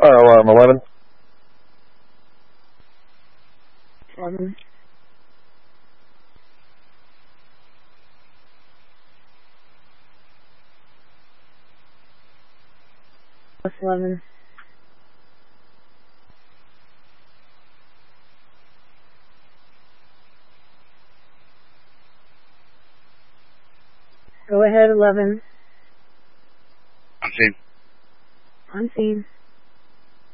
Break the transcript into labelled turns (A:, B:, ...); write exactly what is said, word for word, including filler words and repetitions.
A: Fire alarm eleven.
B: eleven. Plus eleven. Go ahead, eleven.
C: On scene.
B: On scene.